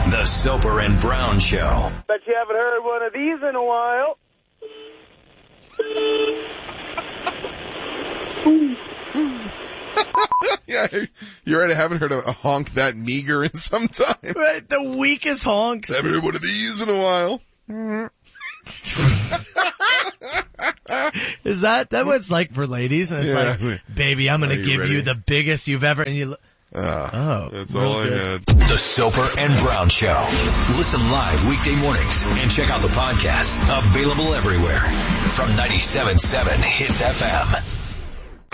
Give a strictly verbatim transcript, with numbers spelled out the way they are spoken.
The Soper and Brown Show. Bet you haven't heard one of these in a while. Yeah, you're right. I haven't heard a, a honk that meager in some time. Right, the weakest honk. I haven't heard one of these in a while. Is that that what it's like for ladies? And it's Yeah. like, baby, I'm going Are to you give ready? you the biggest you've ever. And you. Uh, Oh, that's real all I good. had. The Soper and Brown Show. Listen live weekday mornings and check out the podcast. Available everywhere. From ninety-seven point seven Hits F M.